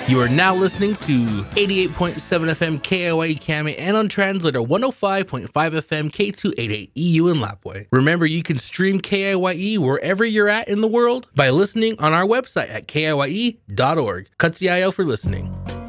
You are now listening to 88.7 FM KIYE Kame and on translator 105.5 FM K288 EU in Lapwai. Remember, you can stream KIYE wherever you're at in the world by listening on our website at kiye.org. Katsiayo for listening.